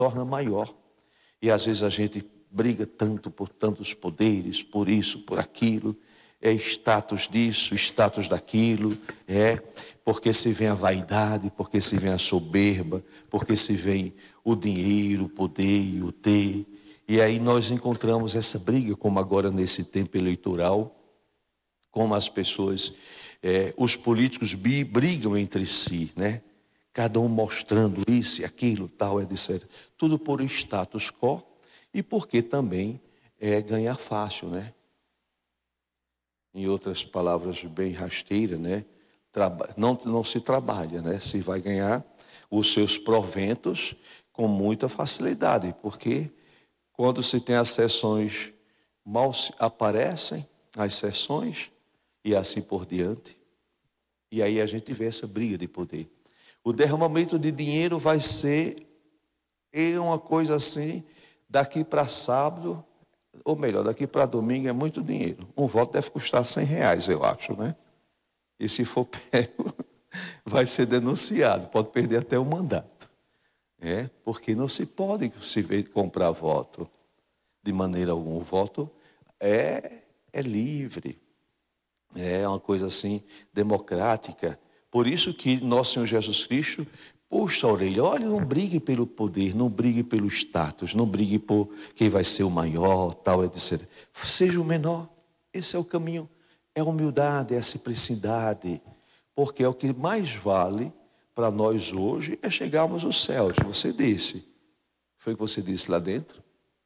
torna maior. E às vezes a gente briga tanto por tantos poderes, por isso, por aquilo, status disso, status daquilo, porque se vem a vaidade, porque se vem a soberba, porque se vem o dinheiro, o poder e o ter. E aí nós encontramos essa briga, como agora nesse tempo eleitoral, como as pessoas, os políticos brigam entre si, né? Cada um mostrando isso e aquilo, tal, etc. Tudo por status quo e porque também ganhar fácil, né? Em outras palavras bem rasteiras, né? Não se trabalha, né? Se vai ganhar os seus proventos com muita facilidade, porque quando se tem as sessões, mal aparecem as sessões e assim por diante. E aí a gente vê essa briga de poder. O derramamento de dinheiro vai ser uma coisa assim, daqui para sábado, ou melhor, daqui para domingo é muito dinheiro. Um voto deve custar R$100, eu acho, né? E se for pego, vai ser denunciado, pode perder até o mandato. Porque não se pode comprar voto de maneira alguma. O voto é livre, é uma coisa assim democrática. Por isso que nosso Senhor Jesus Cristo puxa a orelha. Olha, não brigue pelo poder, não brigue pelo status, não brigue por quem vai ser o maior, tal, etc. Seja o menor. Esse é o caminho. É a humildade, é a simplicidade. Porque é o que mais vale para nós hoje é chegarmos aos céus. Você disse. Foi o que você disse lá dentro?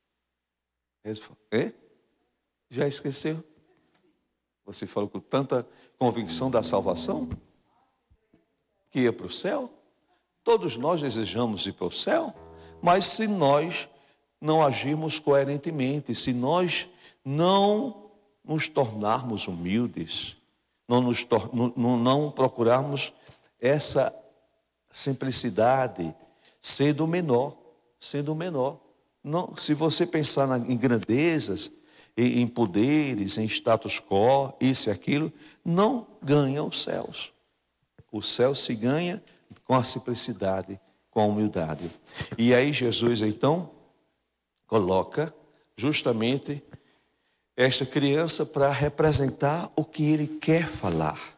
Já esqueceu? Você falou com tanta convicção da salvação? Que ia para o céu? Todos nós desejamos ir para o céu, mas se nós não agirmos coerentemente, se nós não nos tornarmos humildes, não procurarmos essa simplicidade, sendo menor. Não, se você pensar em grandezas, em poderes, em status quo, isso e aquilo, não ganha os céus. O céu se ganha com a simplicidade, com a humildade. E aí Jesus, então, coloca justamente esta criança para representar o que ele quer falar.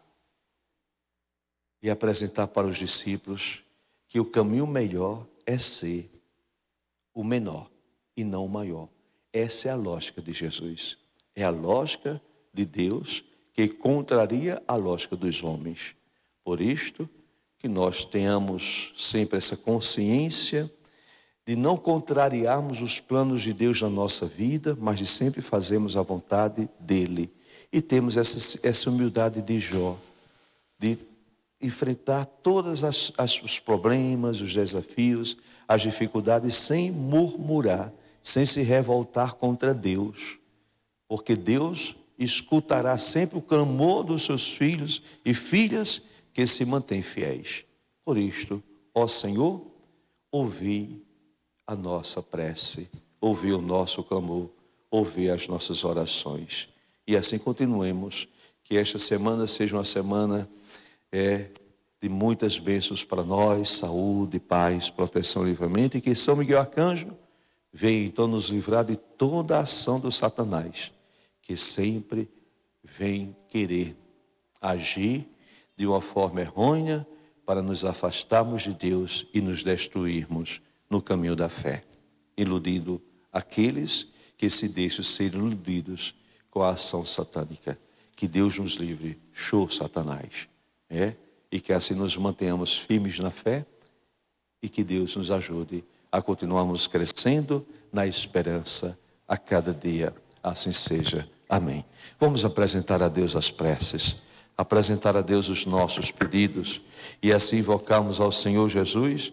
E apresentar para os discípulos que o caminho melhor é ser o menor e não o maior. Essa é a lógica de Jesus. É a lógica de Deus que contraria a lógica dos homens. Por isto, que nós tenhamos sempre essa consciência de não contrariarmos os planos de Deus na nossa vida, mas de sempre fazermos a vontade dEle. E temos essa humildade de Jó, de enfrentar todos os problemas, os desafios, as dificuldades, sem murmurar, sem se revoltar contra Deus. Porque Deus escutará sempre o clamor dos seus filhos e filhas que se mantêm fiéis. Por isto, ó Senhor, ouvi a nossa prece, ouvi o nosso clamor, ouvi as nossas orações. E assim continuemos, que esta semana seja uma semana de muitas bênçãos para nós, saúde, paz, proteção e livramento, e que São Miguel Arcanjo venha então nos livrar de toda a ação do Satanás, que sempre vem querer agir de uma forma errônea para nos afastarmos de Deus e nos destruirmos no caminho da fé, iludindo aqueles que se deixam ser iludidos com a ação satânica. Que Deus nos livre, show Satanás, e que assim nos mantenhamos firmes na fé e que Deus nos ajude a continuarmos crescendo na esperança a cada dia. Assim seja. Amém. Vamos apresentar a Deus as preces, apresentar a Deus os nossos pedidos e assim invocarmos ao Senhor Jesus.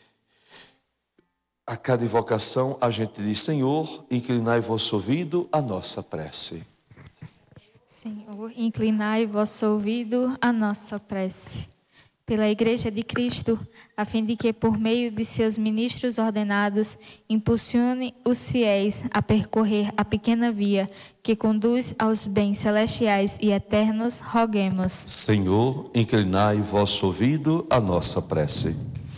A cada invocação a gente diz: Senhor, inclinai vosso ouvido à nossa prece. Senhor, inclinai vosso ouvido à nossa prece. Pela Igreja de Cristo, a fim de que, por meio de seus ministros ordenados, impulsione os fiéis a percorrer a pequena via que conduz aos bens celestiais e eternos, roguemos. Senhor, inclinai vosso ouvido à nossa prece.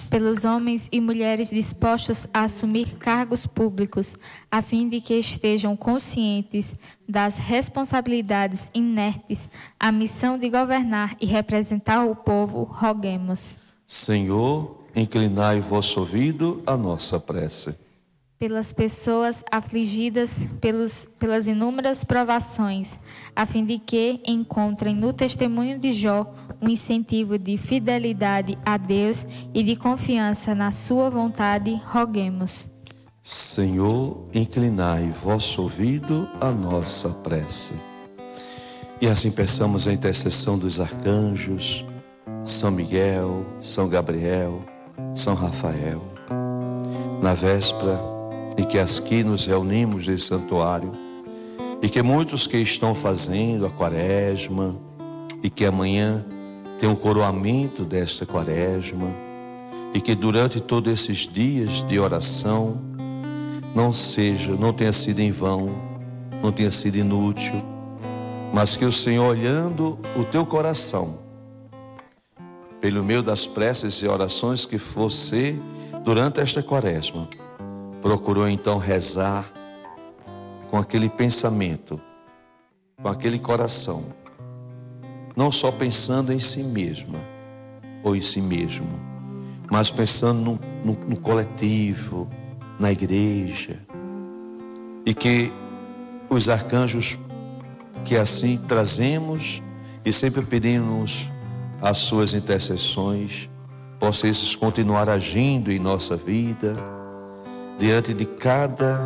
pelos homens e mulheres dispostos a assumir cargos públicos, a fim de que estejam conscientes das responsabilidades inerentes à missão de governar e representar o povo, roguemos. Senhor, inclinai vosso ouvido à nossa prece. Pelas pessoas afligidas pelas inúmeras provações, a fim de que encontrem no testemunho de Jó um incentivo de fidelidade a Deus e de confiança na sua vontade, roguemos. Senhor, inclinai vosso ouvido à nossa prece. E assim peçamos a intercessão dos arcanjos, São Miguel, São Gabriel, São Rafael. Na véspera em que aqui nos reunimos nesse santuário, e que muitos que estão fazendo a quaresma, e que amanhã tem um coroamento desta quaresma, e que durante todos esses dias de oração não tenha sido em vão, não tenha sido inútil, mas que o Senhor, olhando o teu coração, pelo meio das preces e orações que você durante esta quaresma procurou então rezar com aquele pensamento, com aquele coração, não só pensando em si mesma ou em si mesmo, mas pensando no coletivo, na igreja, e que os arcanjos que assim trazemos e sempre pedimos as suas intercessões, possam esses continuar agindo em nossa vida, diante de cada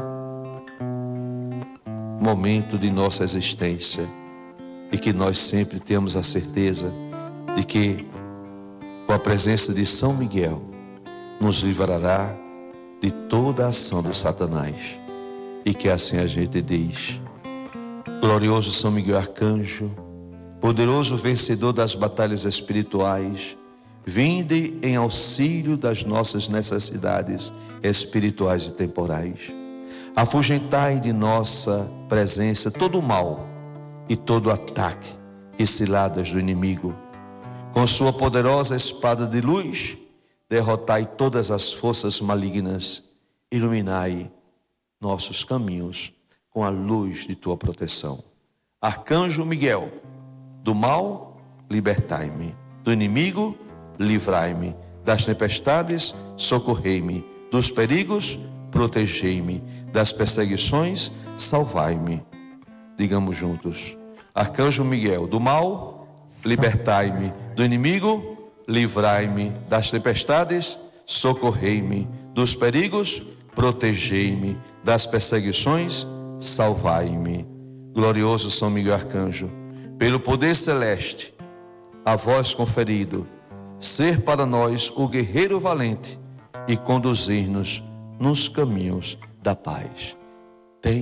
momento de nossa existência, e que nós sempre temos a certeza de que com a presença de São Miguel nos livrará de toda a ação do Satanás, e que assim a gente diz: glorioso São Miguel Arcanjo, poderoso vencedor das batalhas espirituais, vinde em auxílio das nossas necessidades espirituais e temporais. Afugentai de nossa presença todo o mal e todo ataque e ciladas do inimigo. Com sua poderosa espada de luz, derrotai todas as forças malignas, iluminai nossos caminhos com a luz de tua proteção. Arcanjo Miguel, do mal, libertai-me, do inimigo, livrai-me, das tempestades, socorrei-me, dos perigos, protegei-me, das perseguições, salvai-me. Digamos juntos: Arcanjo Miguel, do mal, libertai-me, do inimigo, livrai-me, das tempestades, socorrei-me, dos perigos, protegei-me, das perseguições, salvai-me. Glorioso São Miguel Arcanjo, pelo poder celeste, a vós conferido, ser para nós o guerreiro valente e conduzir-nos nos caminhos da paz.